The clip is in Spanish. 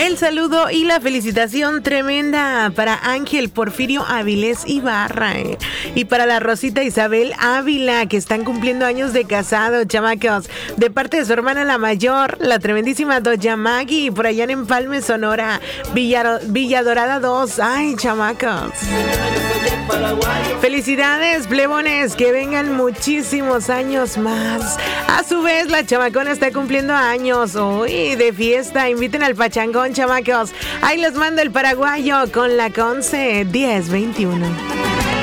El saludo y la felicitación tremenda para Ángel Porfirio Avilés Ibarra, y para la Rosita Isabel Ávila, que están cumpliendo años de casado, chamacos, de parte de su hermana la mayor, la tremendísima Doña Maggie, por allá en Empalme, Sonora, Villa Dorada 2. Ay, chamacos. Felicidades, plebones, que vengan muchísimos años más. A su vez, la chamacona está cumpliendo años. Uy, de fiesta, inviten al pachangón, chamacos. Ahí les mando el paraguayo con la Conce 1021.